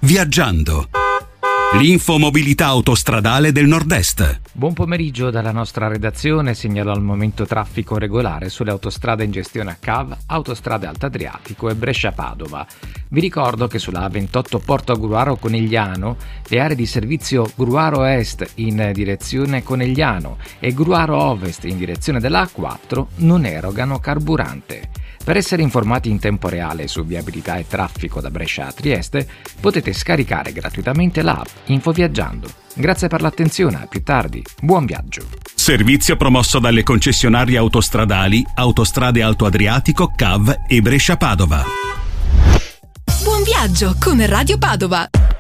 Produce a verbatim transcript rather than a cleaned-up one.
Viaggiando. L'infomobilità autostradale del Nord-Est. Buon pomeriggio dalla nostra redazione. Segnalo al momento traffico regolare sulle autostrade in gestione a C A V, Autostrade Alto Adriatico e Brescia-Padova. Vi ricordo che sulla A ventotto Porto Gruaro-Conegliano le aree di servizio Gruaro Est in direzione Conegliano e Gruaro Ovest in direzione della A quattro non erogano carburante. Per essere informati in tempo reale su viabilità e traffico da Brescia a Trieste, potete scaricare gratuitamente l'app InfoViaggiando. Grazie per l'attenzione, a più tardi. Buon viaggio. Servizio promosso dalle concessionarie autostradali Autostrade Alto Adriatico, C A V e Brescia Padova. Buon viaggio con Radio Padova.